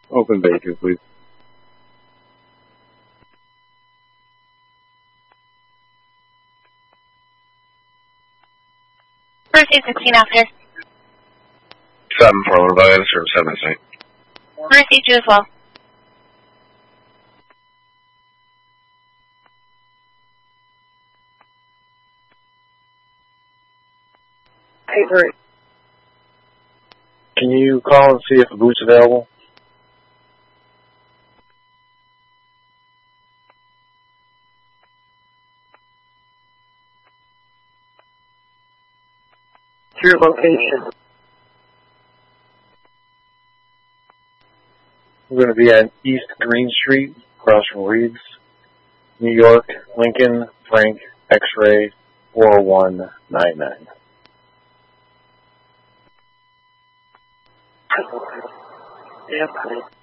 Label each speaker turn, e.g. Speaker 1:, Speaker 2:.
Speaker 1: Open bay 2, please.
Speaker 2: Mercy 16 after.
Speaker 3: 7 for rebellion, service 7 at night.
Speaker 2: Mercy 2 as well.
Speaker 4: Avery.
Speaker 1: Can you call and see if the boot's available?
Speaker 4: Your location.
Speaker 1: We're going to be at East Green Street, across from Reed's, New York, Lincoln, Frank, X-Ray, 40199.
Speaker 4: Yeah,